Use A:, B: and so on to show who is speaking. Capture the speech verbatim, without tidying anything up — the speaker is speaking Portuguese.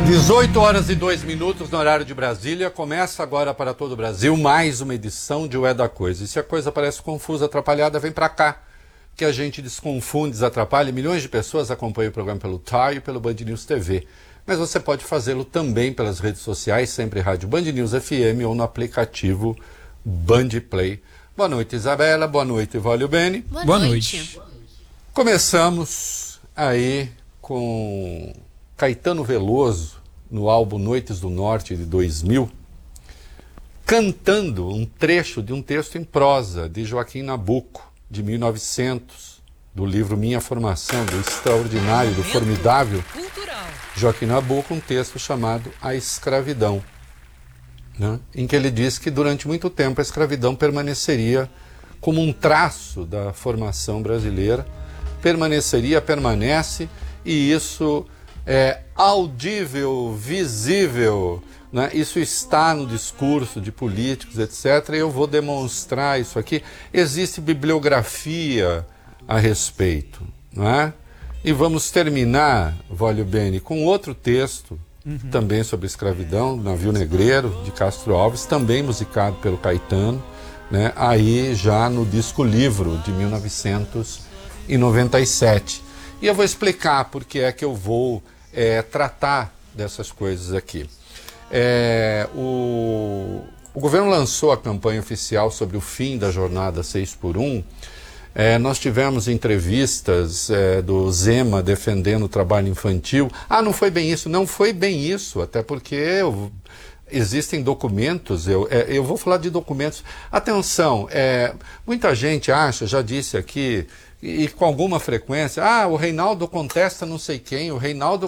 A: dezoito horas e dois minutos no horário de Brasília. Começa agora para todo o Brasil mais uma edição de O É da Coisa. E se a coisa parece confusa, atrapalhada, vem para cá, que a gente desconfunde, desatrapalha. Milhões de pessoas acompanham o programa pelo T A I e pelo Band News T V. Mas você pode fazê-lo também pelas redes sociais, sempre Rádio Band News F M ou no aplicativo Band Play. Boa noite, Isabela. Boa noite, Vólio Bene.
B: Boa,
C: Boa
B: noite.
C: noite.
A: Começamos aí com Caetano Veloso, no álbum Noites do Norte de dois mil, cantando um trecho de um texto em prosa de Joaquim Nabuco, de mil e novecentos, do livro Minha Formação, do extraordinário, do formidável Joaquim Nabuco, um texto chamado A Escravidão, né? Em que ele diz que durante muito tempo a escravidão permaneceria como um traço da formação brasileira, permaneceria, permanece, e isso é audível, visível, né? Isso está no discurso de políticos, etcétera. E eu vou demonstrar isso aqui. Existe bibliografia a respeito, não é? E vamos terminar, Vólio Bene, com outro texto, uhum, também sobre escravidão, Navio Negreiro, de Castro Alves, também musicado pelo Caetano, né? Aí já no disco Livro, de mil novecentos e noventa e sete. E eu vou explicar por que é que eu vou é, tratar dessas coisas aqui. É, o, o governo lançou a campanha oficial sobre o fim da jornada seis por um. É, nós tivemos entrevistas é, do Zema defendendo o trabalho infantil. Ah, não foi bem isso. Não foi bem isso, até porque eu, existem documentos, eu, é, eu vou falar de documentos. Atenção, é, muita gente acha, já disse aqui, e com alguma frequência, ah, o Reinaldo contesta não sei quem, o Reinaldo